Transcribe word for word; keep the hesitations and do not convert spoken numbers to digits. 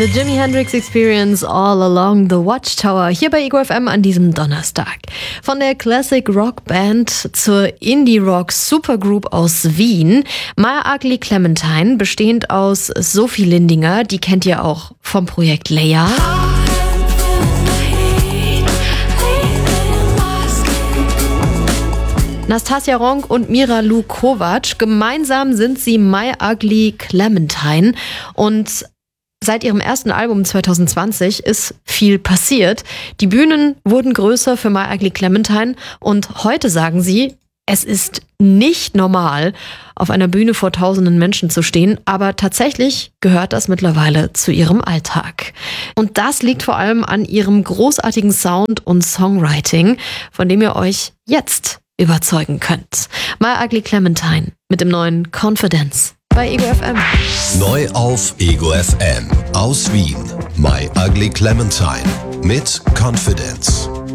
The Jimi Hendrix Experience All Along the Watchtower hier bei Ego F M an diesem Donnerstag. Von der Classic Rock Band zur Indie Rock Supergroup aus Wien. My Ugly Clementine, bestehend aus Sophie Lindinger, die kennt ihr auch vom Projekt Leia. Nastasia Ronk und Mira Lu Kovac. Gemeinsam sind sie My Ugly Clementine und seit ihrem ersten Album zwanzig zwanzig ist viel passiert. Die Bühnen wurden größer für My Ugly Clementine und heute sagen sie, es ist nicht normal, auf einer Bühne vor tausenden Menschen zu stehen, aber tatsächlich gehört das mittlerweile zu ihrem Alltag. Und das liegt vor allem an ihrem großartigen Sound und Songwriting, von dem ihr euch jetzt überzeugen könnt. My Ugly Clementine mit dem neuen Confidence bei Ego F M. Neu auf Ego F M aus Wien. My Ugly Clementine mit Confidence.